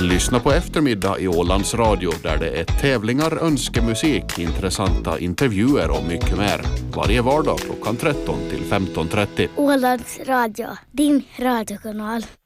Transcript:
Lyssna på eftermiddag i Ålands Radio där det är tävlingar, önskemusik, intressanta intervjuer och mycket mer. Varje vardag klockan 13 till 15.30. Ålands Radio, din radiokanal.